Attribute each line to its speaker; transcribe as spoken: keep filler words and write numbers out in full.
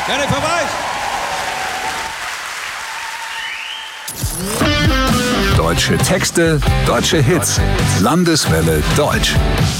Speaker 1: Fertig, vorbei!
Speaker 2: Deutsche Texte, deutsche Hits. Landeswelle Deutsch.